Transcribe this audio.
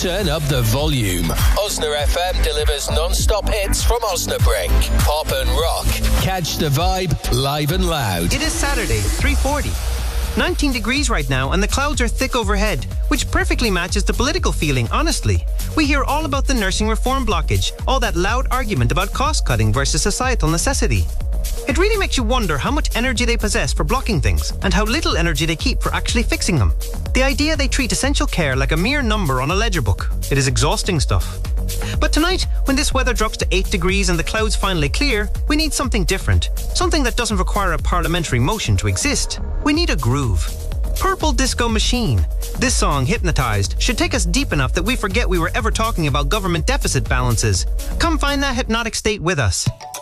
Turn up the volume. Osna FM delivers non-stop hits from Osnabrück. Pop and rock. Catch the vibe live and loud. It is Saturday, 3:40. 19 degrees right now and the clouds are thick overhead, which perfectly matches the political feeling, honestly. We hear all about the nursing reform blockage, all that loud argument about cost-cutting versus societal necessity. It really makes you wonder how much energy they possess for blocking things and how little energy they keep for actually fixing them. The idea they treat essential care like a mere number on a ledger book. It is exhausting stuff. But tonight, when this weather drops to 8 degrees and the clouds finally clear, we need something different. Something that doesn't require a parliamentary motion to exist. We need a groove. Purple Disco Machine. This song, Hypnotized, should take us deep enough that we forget we were ever talking about government deficit balances. Come find that hypnotic state with us.